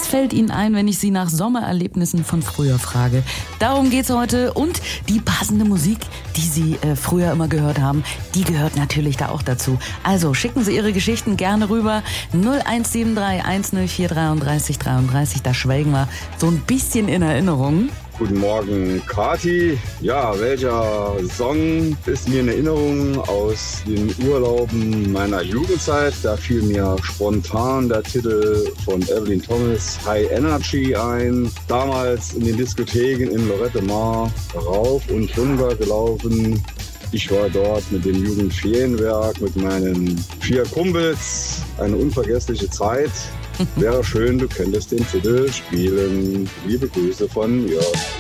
Was fällt Ihnen ein, wenn ich Sie nach Sommererlebnissen von früher frage? Darum geht's heute. Und die passende Musik, die Sie früher immer gehört haben, die gehört natürlich da auch dazu. Also schicken Sie Ihre Geschichten gerne rüber. 0173 104 33 33. Da schwelgen wir so ein bisschen in Erinnerung. Guten Morgen, Kati. Ja, welcher Song ist mir in Erinnerung aus den Urlauben meiner Jugendzeit? Da fiel mir spontan der Titel von Evelyn Thomas, High Energy, ein. Damals in den Diskotheken in Lorette Mar rauf und runter gelaufen. Ich war dort mit dem Jugendferienwerk, mit meinen 4 Kumpels. Eine unvergessliche Zeit. Wäre schön, du könntest den Titel spielen. Liebe Grüße von Jörg.